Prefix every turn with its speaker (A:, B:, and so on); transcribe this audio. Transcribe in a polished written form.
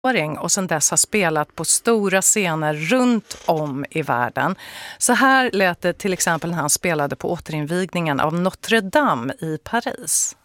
A: och sedan dess har spelat på stora scener runt om i världen. Så här lät det till exempel när han spelade på återinvigningen av Notre Dame i Paris.